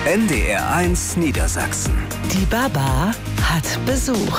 NDR1 Niedersachsen. Die Baba hat Besuch.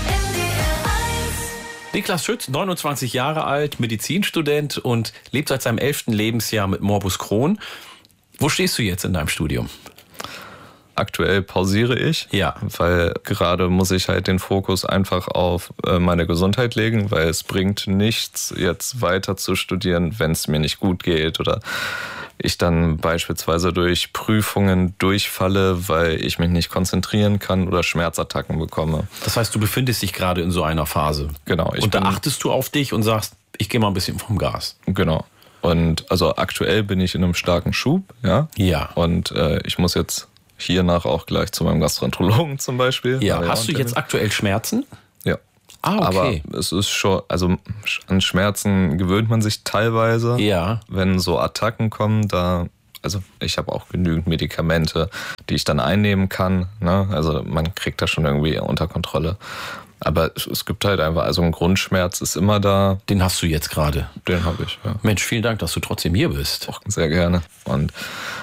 Niklas Schütz, 29 Jahre alt, Medizinstudent und lebt seit seinem 11. Lebensjahr mit Morbus Crohn. Wo stehst du jetzt in deinem Studium? Aktuell pausiere ich, Ja. weil gerade muss ich halt den Fokus einfach auf meine Gesundheit legen, weil es bringt nichts, jetzt weiter zu studieren, wenn es mir nicht gut geht oder ich dann beispielsweise durch Prüfungen durchfalle, weil ich mich nicht konzentrieren kann oder Schmerzattacken bekomme. Das heißt, du befindest dich gerade in so einer Phase. Genau. Und da achtest du auf dich und sagst, ich gehe mal ein bisschen vom Gas. Genau. Und also aktuell bin ich in einem starken Schub, ja. Ja. Und ich muss jetzt hiernach auch gleich zu meinem Gastroenterologen zum Beispiel. Ja. Hast du jetzt aktuell Schmerzen? Ja. Ah, okay. Aber es ist schon, also an Schmerzen gewöhnt man sich teilweise. Ja. Wenn so Attacken kommen, also ich habe auch genügend Medikamente, die ich dann einnehmen kann. Ne? Also man kriegt das schon irgendwie unter Kontrolle. Aber es gibt halt einfach, also ein Grundschmerz ist immer da. Den hast du jetzt gerade. Den habe ich, ja. Mensch, vielen Dank, dass du trotzdem hier bist. Auch sehr gerne. Und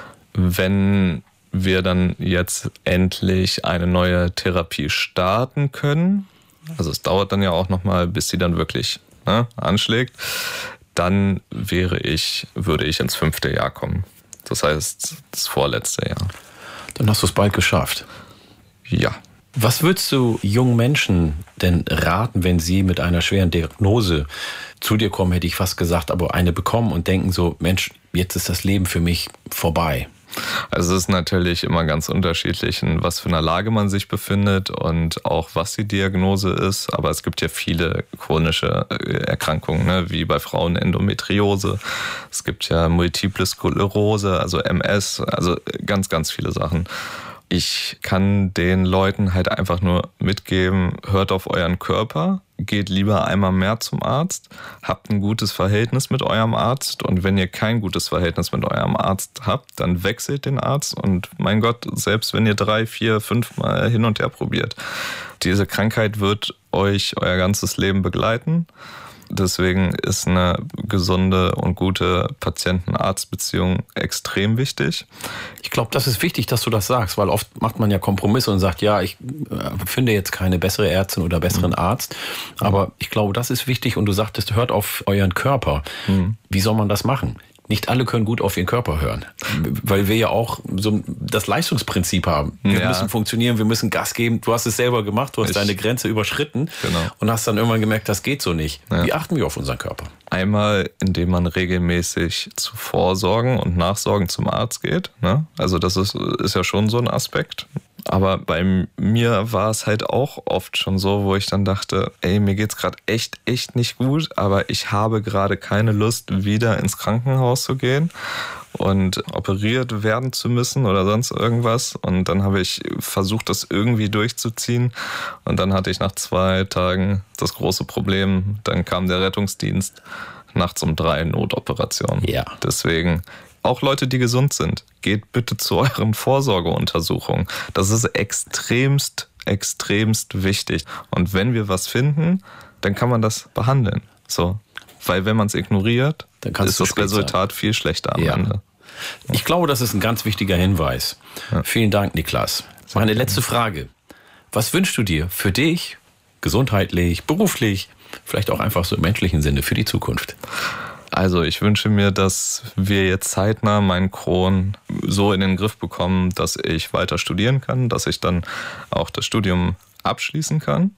wenn wir dann jetzt endlich eine neue Therapie starten können, also es dauert dann ja auch nochmal, bis sie dann wirklich anschlägt, dann würde ich ins 5. Jahr kommen. Das heißt, das vorletzte Jahr. Dann hast du es bald geschafft. Ja. Was würdest du jungen Menschen denn raten, wenn sie mit einer schweren Diagnose zu dir kommen, hätte ich fast gesagt, aber eine bekommen und denken so, Mensch, jetzt ist das Leben für mich vorbei? Also es ist natürlich immer ganz unterschiedlich, in was für einer Lage man sich befindet und auch was die Diagnose ist. Aber es gibt ja viele chronische Erkrankungen, ne? Wie bei Frauen Endometriose. Es gibt ja Multiple Sklerose, also MS, also ganz, ganz viele Sachen. Ich kann den Leuten halt einfach nur mitgeben, hört auf euren Körper, geht lieber einmal mehr zum Arzt, habt ein gutes Verhältnis mit eurem Arzt und wenn ihr kein gutes Verhältnis mit eurem Arzt habt, dann wechselt den Arzt und mein Gott, selbst wenn ihr 3, 4, 5 Mal hin und her probiert, diese Krankheit wird euch euer ganzes Leben begleiten. Deswegen ist eine gesunde und gute Patienten-Arzt-Beziehung extrem wichtig. Ich glaube, das ist wichtig, dass du das sagst, weil oft macht man ja Kompromisse und sagt, ja, ich finde jetzt keine bessere Ärztin oder besseren Arzt. Aber ich glaube, das ist wichtig und du sagtest, hört auf euren Körper. Wie soll man das machen? Nicht alle können gut auf ihren Körper hören, weil wir ja auch so das Leistungsprinzip haben. Wir müssen funktionieren, wir müssen Gas geben. Du hast es selber gemacht, du hast deine Grenze überschritten und hast dann irgendwann gemerkt, das geht so nicht. Ja. Wie achten wir auf unseren Körper? Einmal, indem man regelmäßig zu Vorsorgen und Nachsorgen zum Arzt geht. Ne? Also das ist ja schon so ein Aspekt. Aber bei mir war es halt auch oft schon so, wo ich dann dachte, ey, mir geht's gerade echt nicht gut, aber ich habe gerade keine Lust, wieder ins Krankenhaus zu gehen und operiert werden zu müssen oder sonst irgendwas. Und dann habe ich versucht, das irgendwie durchzuziehen. Und dann hatte ich nach 2 Tagen das große Problem, dann kam der Rettungsdienst nachts um 3 Notoperation. Ja. Deswegen auch Leute, die gesund sind, geht bitte zu euren Vorsorgeuntersuchungen. Das ist extremst wichtig. Und wenn wir was finden, dann kann man das behandeln. So. Weil wenn man es ignoriert, dann ist das Resultat viel schlechter am Ende. Ich glaube, das ist ein ganz wichtiger Hinweis. Ja. Vielen Dank, Niklas. Meine letzte Frage. Was wünschst du dir für dich, gesundheitlich, beruflich, vielleicht auch einfach so im menschlichen Sinne für die Zukunft? Also ich wünsche mir, dass wir jetzt zeitnah meinen Crohn so in den Griff bekommen, dass ich weiter studieren kann, dass ich dann auch das Studium abschließen kann.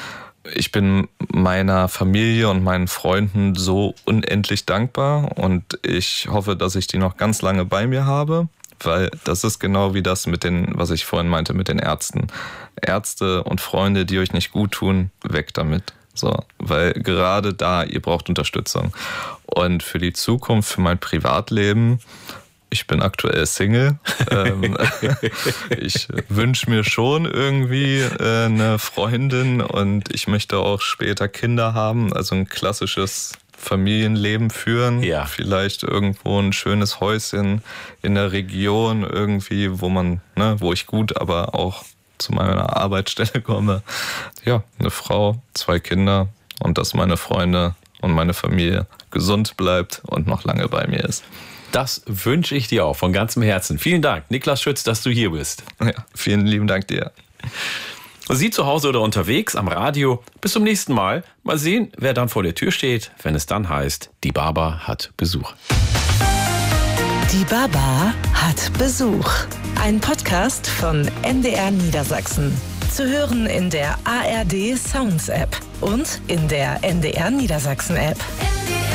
Ich bin meiner Familie und meinen Freunden so unendlich dankbar und ich hoffe, dass ich die noch ganz lange bei mir habe, weil das ist genau wie das was ich vorhin meinte mit den Ärzten. Ärzte und Freunde, die euch nicht gut tun, weg damit. So, weil gerade da, ihr braucht Unterstützung. Und für die Zukunft, für mein Privatleben, ich bin aktuell Single. Ich wünsche mir schon irgendwie eine Freundin und ich möchte auch später Kinder haben, also ein klassisches Familienleben führen. Ja. Vielleicht irgendwo ein schönes Häuschen in der Region irgendwie, wo ich gut, aber auch zu meiner Arbeitsstelle komme. Ja, eine Frau, 2 Kinder und dass meine Freunde und meine Familie gesund bleibt und noch lange bei mir ist. Das wünsche ich dir auch von ganzem Herzen. Vielen Dank, Niklas Schütz, dass du hier bist. Ja, vielen lieben Dank dir. Sie zu Hause oder unterwegs am Radio. Bis zum nächsten Mal. Mal sehen, wer dann vor der Tür steht, wenn es dann heißt, die Baba hat Besuch. Die Baba hat Besuch. Ein Podcast von NDR Niedersachsen. Zu hören in der ARD Sounds App und in der NDR Niedersachsen App.